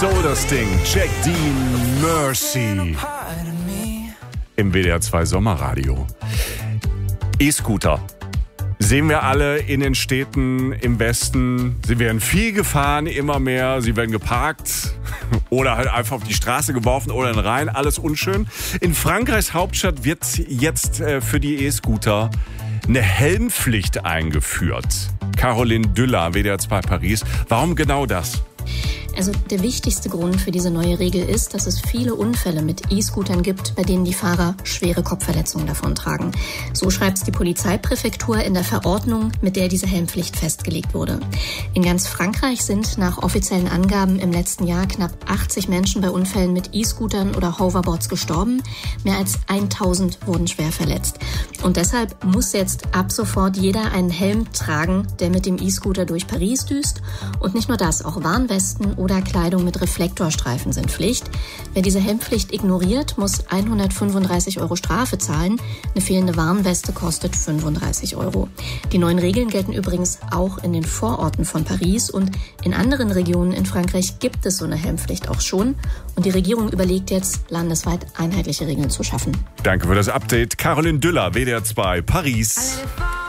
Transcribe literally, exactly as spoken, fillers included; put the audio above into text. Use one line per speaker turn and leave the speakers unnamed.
Soul das Ding. Jack Dean, Mercy. Im W D R zwei Sommerradio. E-Scooter. Sehen wir alle in den Städten im Westen. Sie werden viel gefahren, immer mehr. Sie werden geparkt oder halt einfach auf die Straße geworfen oder in den Rhein. Alles unschön. In Frankreichs Hauptstadt wird jetzt äh, für die E-Scooter eine Helmpflicht eingeführt. Caroline Düller, W D R zwei Paris. Warum genau das?
Also der wichtigste Grund für diese neue Regel ist, dass es viele Unfälle mit E-Scootern gibt, bei denen die Fahrer schwere Kopfverletzungen davontragen. So schreibt es die Polizeipräfektur in der Verordnung, mit der diese Helmpflicht festgelegt wurde. In ganz Frankreich sind nach offiziellen Angaben im letzten Jahr knapp achtzig Menschen bei Unfällen mit E-Scootern oder Hoverboards gestorben. Mehr als tausend wurden schwer verletzt. Und deshalb muss jetzt ab sofort jeder einen Helm tragen, der mit dem E-Scooter durch Paris düst. Und nicht nur das, auch Warnwesten oder Kleidung mit Reflektorstreifen sind Pflicht. Wer diese Helmpflicht ignoriert, muss hundertfünfunddreißig Euro Strafe zahlen. Eine fehlende Warnweste kostet fünfunddreißig Euro. Die neuen Regeln gelten übrigens auch in den Vororten von Paris und in anderen Regionen in Frankreich gibt es so eine Helmpflicht auch schon. Und die Regierung überlegt jetzt, landesweit einheitliche Regeln zu schaffen.
Danke für das Update. Caroline Düller, W D R zwei Paris.